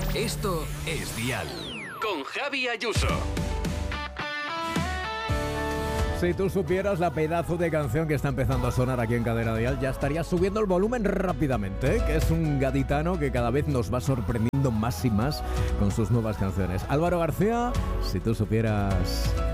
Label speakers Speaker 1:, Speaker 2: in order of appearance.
Speaker 1: Esto es Dial. Con Javi Ayuso.
Speaker 2: Si tú supieras la pedazo de canción que está empezando a sonar aquí en Cadena Dial, ya estarías subiendo el volumen rápidamente, ¿eh? Que es un gaditano que cada vez nos va sorprendiendo más y más con sus nuevas canciones. Álvaro García, si tú supieras...